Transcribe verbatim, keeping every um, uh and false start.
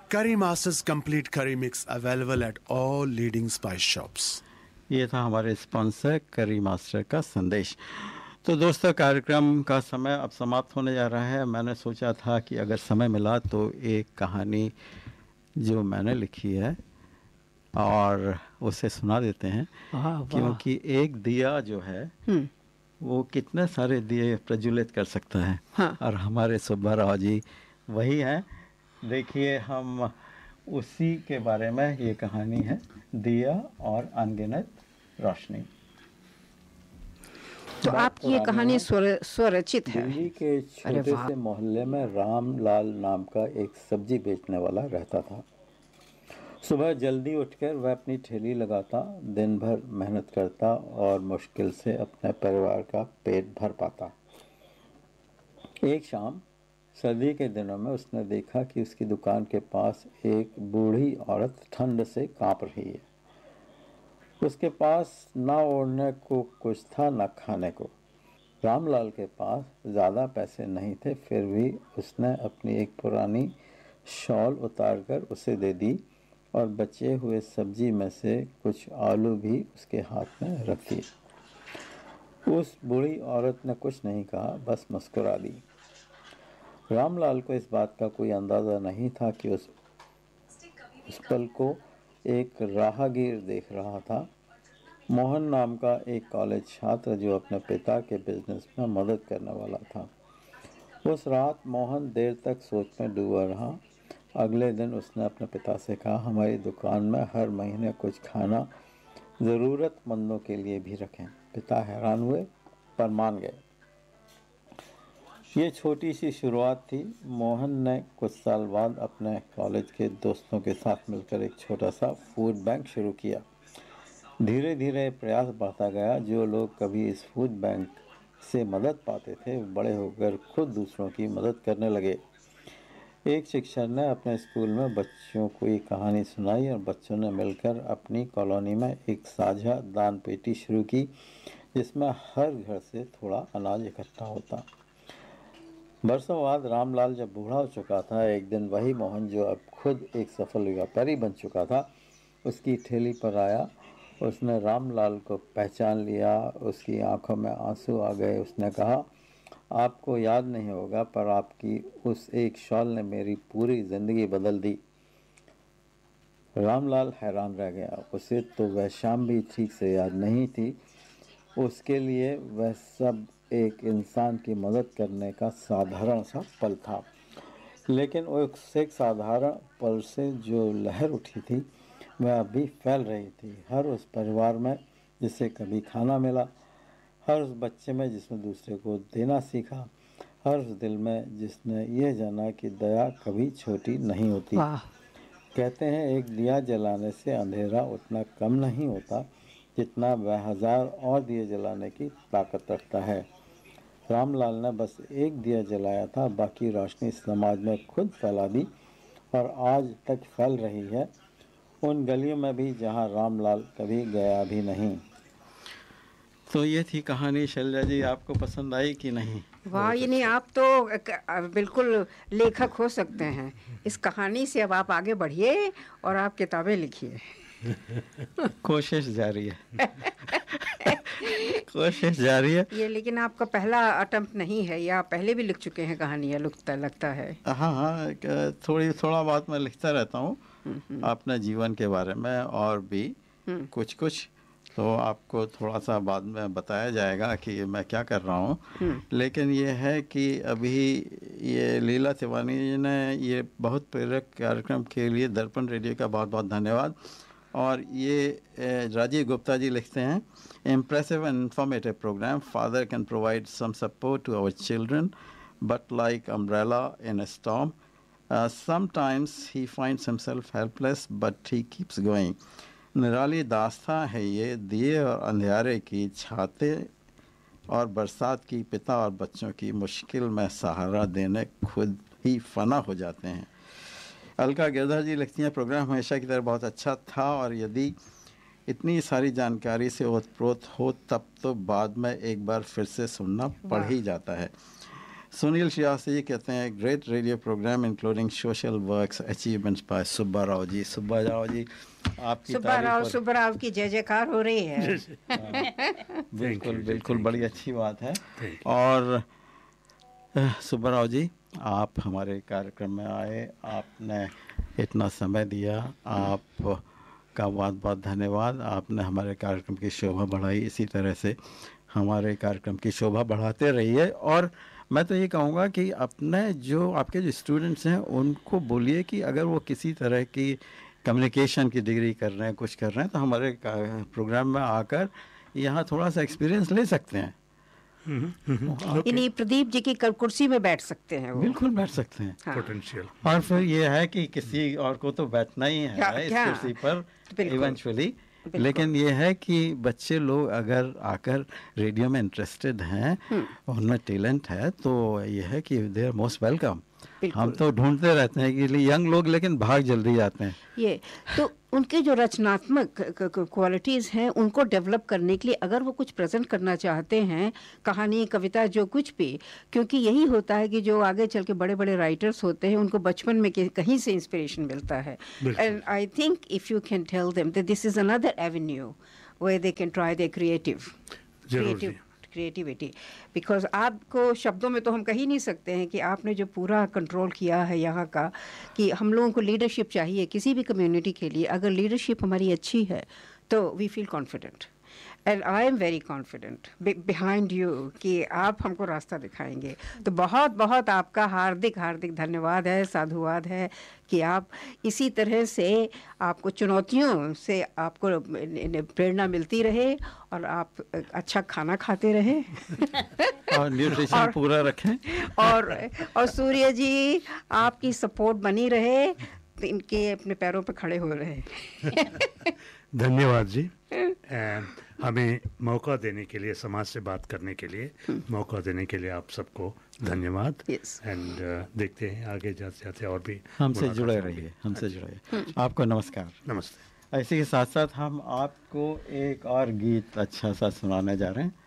Curry Masters Complete Curry Mix available at all leading spice shops. ये था हमारे sponsor करी मास्टर का संदेश। तो दोस्तों, कार्यक्रम का समय अब समाप्त होने जा रहा है। मैंने सोचा था कि अगर समय मिला तो एक कहानी जो मैंने लिखी है और उसे सुना देते हैं, क्योंकि एक दिया जो है वो कितने सारे दिए प्रज्वलित कर सकता है। हाँ। और हमारे सुब्बा राव जी वही हैं। देखिए, हम उसी के बारे में ये कहानी है, दिया और अनगिनत रोशनी। तो आपकी ये कहानी स्वरचित है? दिल्ली के छोटे से मोहल्ले में रामलाल नाम का एक सब्जी बेचने वाला रहता था। सुबह जल्दी उठकर वह अपनी ठेली लगाता, दिन भर मेहनत करता और मुश्किल से अपने परिवार का पेट भर पाता। एक शाम सर्दी के दिनों में उसने देखा कि उसकी दुकान के पास एक बूढ़ी औरत ठंड से कांप रही है। उसके पास ना ओढ़ने को कुछ था, ना खाने को। रामलाल के पास ज़्यादा पैसे नहीं थे, फिर भी उसने अपनी एक पुरानी शॉल उतारकर उसे दे दी और बचे हुए सब्जी में से कुछ आलू भी उसके हाथ में रख दिए। उस बूढ़ी औरत ने कुछ नहीं कहा, बस मुस्कुरा दी। रामलाल को इस बात का कोई अंदाज़ा नहीं था कि उस उस पल को एक राहगीर देख रहा था। मोहन नाम का एक कॉलेज छात्र जो अपने पिता के बिजनेस में मदद करने वाला था। उस रात मोहन देर तक सोच में डूबा रहा। अगले दिन उसने अपने पिता से कहा, हमारी दुकान में हर महीने कुछ खाना ज़रूरतमंदों के लिए भी रखें। पिता हैरान हुए पर मान गए। ये छोटी सी शुरुआत थी। मोहन ने कुछ साल बाद अपने कॉलेज के दोस्तों के साथ मिलकर एक छोटा सा फूड बैंक शुरू किया। धीरे धीरे प्रयास बढ़ता गया। जो लोग कभी इस फूड बैंक से मदद पाते थे, बड़े होकर खुद दूसरों की मदद करने लगे। एक शिक्षक ने अपने स्कूल में बच्चों को ये कहानी सुनाई और बच्चों ने मिलकर अपनी कॉलोनी में एक साझा दान पेटी शुरू की, जिसमें हर घर से थोड़ा अनाज इकट्ठा होता। बरसों बाद रामलाल जब बूढ़ा हो चुका था, एक दिन वही मोहन जो अब खुद एक सफल व्यापारी बन चुका था, उसकी ठेली पर आया। उसने रामलाल को पहचान लिया। उसकी आंखों में आंसू आ गए। उसने कहा, आपको याद नहीं होगा, पर आपकी उस एक शॉल ने मेरी पूरी ज़िंदगी बदल दी। रामलाल हैरान रह गया। उसे तो वह शाम भी ठीक से याद नहीं थी। उसके लिए वह सब एक इंसान की मदद करने का साधारण सा पल था, लेकिन उस एक साधारण पल से जो लहर उठी थी, वह अभी फैल रही थी। हर उस परिवार में जिसे कभी खाना मिला, हर उस बच्चे में जिसने दूसरे को देना सीखा, हर उस दिल में जिसने ये जाना कि दया कभी छोटी नहीं होती। कहते हैं, एक दिया जलाने से अंधेरा उतना कम नहीं होता जितना वह हजार और दिए जलाने की ताकत रखता है। रामलाल ने बस एक दिया जलाया था, बाकी रोशनी समाज में खुद फैला दी और आज तक फैल रही है, उन गलियों में भी जहां रामलाल कभी गया भी नहीं। तो ये थी कहानी। शैलजा जी, आपको पसंद आई कि नहीं? वाह, ये नहीं, आप तो बिल्कुल लेखक हो सकते हैं। इस कहानी से अब आप आगे बढ़िए और आप किताबें लिखिए। कोशिश जारी है। कोशिश जारी है ये, लेकिन आपका पहला अटेम्प्ट नहीं है, या पहले भी लिख चुके हैं कहानियाँ, लगता लगता है? हाँ हाँ, थोड़ी थोड़ा बहुत मैं लिखता रहता हूँ अपने जीवन के बारे में, और भी कुछ कुछ तो आपको थोड़ा सा बाद में बताया जाएगा कि मैं क्या कर रहा हूँ। लेकिन ये है कि अभी ये लीला तिवारी जी ने ये बहुत प्रेरक कार्यक्रम के लिए दर्पण रेडियो का बहुत बहुत धन्यवाद। और ये राजीव गुप्ता जी लिखते हैं, impressive and informative program. Father can provide some support to our children, but like umbrella in a storm, uh, sometimes he finds himself helpless, but he keeps going. निराली दास्तां है ये, दिए और अंधियारे की, छाते और बरसात की, पिता और बच्चों की मुश्किल में सहारा देने खुद ही फना हो जाते हैं। अलका गिरधर जी लिखती हैं, प्रोग्राम हमेशा की तरह बहुत अच्छा था और यदि इतनी सारी जानकारी से ओतप्रोत हो तब तो बाद में एक बार फिर से सुनना पड़ ही जाता है। सुनील श्रीवास्तव जी कहते हैं great radio programme including social works achievements bye Subba Rao ji. Subba Rao ji आपकी सुब्बा राव सुब्बा राव की जय जयकार हो रही है। बिल्कुल बिल्कुल बड़ी अच्छी बात है। और सुब्बा राव जी आप हमारे कार्यक्रम में आए, आपने इतना समय दिया, आप का बहुत बहुत धन्यवाद। आपने हमारे कार्यक्रम की शोभा बढ़ाई, इसी तरह से हमारे कार्यक्रम की शोभा बढ़ाते रहिए। और मैं तो ये कहूँगा कि अपने जो आपके जो स्टूडेंट्स हैं उनको बोलिए कि अगर वो किसी तरह की कम्युनिकेशन की डिग्री कर रहे हैं, कुछ कर रहे हैं, तो हमारे प्रोग्राम में आकर यहाँ थोड़ा सा एक्सपीरियंस ले सकते हैं। इन्हीं प्रदीप जी की कुर्सी में बैठ सकते हैं वो। बिल्कुल बैठ सकते हैं। हाँ। पोटेंशियल। और फिर ये है कि किसी और को तो बैठना ही है क्या, इस क्या? कुर्सी पर इवेंचुअली, बिल्कुल। लेकिन ये है कि बच्चे लोग अगर आकर रेडियो में इंटरेस्टेड हैं, उनमें टैलेंट है, तो ये है कि दे आर मोस्ट वेलकम। हम तो ढूंढते रहते हैं कि यंग लोग, लेकिन भाग जल्दी जाते हैं। ये तो उनके जो रचनात्मक क्वालिटीज़ हैं उनको डेवलप करने के लिए अगर वो कुछ प्रेजेंट करना चाहते हैं, कहानी, कविता, जो कुछ भी, क्योंकि यही होता है कि जो आगे चल के बड़े बड़े राइटर्स होते हैं उनको बचपन में कहीं से इंस्पिरेशन मिलता है। And I think if you can tell them that this is another Avenue where they can try there creative creative creativity. Because आपको शब्दों में तो हम कह ही नहीं सकते हैं कि आपने जो पूरा कंट्रोल किया है यहाँ का, कि हम लोगों को लीडरशिप चाहिए किसी भी कम्युनिटी के लिए। अगर लीडरशिप हमारी अच्छी है तो we feel confident, and I am very confident behind you कि आप हमको रास्ता दिखाएंगे। तो बहुत बहुत आपका हार्दिक हार्दिक धन्यवाद है, साधुवाद है कि आप इसी तरह से, आपको चुनौतियों से आपको प्रेरणा मिलती रहे और आप अच्छा खाना खाते रहे और न्यूट्रिशन पूरा रखें। और और सूर्य जी आपकी सपोर्ट बनी रहे, इनके अपने पैरों पर खड़े हो रहे। धन्यवाद जी। एंड हमें मौका देने के लिए, समाज से बात करने के लिए मौका देने के लिए आप सबको धन्यवाद। Yes. एंड uh, देखते हैं आगे जाते जाते और भी हमसे मुलाकात जुड़े होगी। रहिए, हमसे जुड़े। आपको नमस्कार। नमस्ते। इसी के साथ साथ हम आपको एक और गीत अच्छा सा सुनाने जा रहे हैं।